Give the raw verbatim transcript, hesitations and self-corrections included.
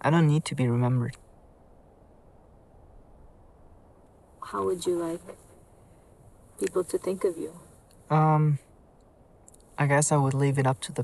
I don't need to be remembered. How would you like people to think of you? Um, I guess I would leave it up to the